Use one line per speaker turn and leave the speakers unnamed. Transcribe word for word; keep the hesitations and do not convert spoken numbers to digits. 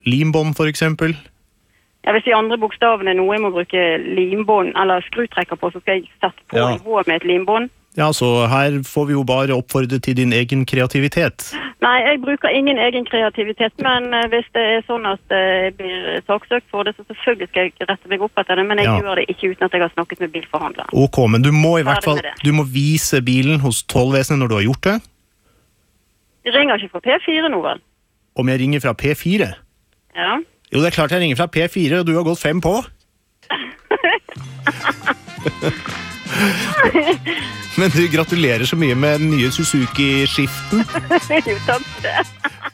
Limbånd for eksempel?
Ja, hvis de andre bokstavene er noe jeg må bruke limbånd eller skrutrekker på, så skal jeg sette på
Ja.
nivået med et limbånd.
Ja, så her får vi jo bare oppfordre til din egen kreativitet.
Nei, jeg bruker ingen egen kreativitet, men eh, hvis det er sånn at eh, jeg blir saksøkt for det, så selvfølgelig skal jeg rette meg opp etter det, men jeg
Ja.
gjør det ikke uten at jeg har snakket med bilforhandleren.
Ok, men du må i hvert
Ferdig
fall,
med det.
du må vise bilen hos tollvesenet når du har gjort det.
Jeg ringer ikke fra P fire nå, vel?
Om jeg ringer fra P fire?
Ja.
Jo, det er klart jeg ringer fra P fire, og du har gått fem på. Men du, gratulerer så mye med den nye Suzuki-skiften.
Jo, takk for det.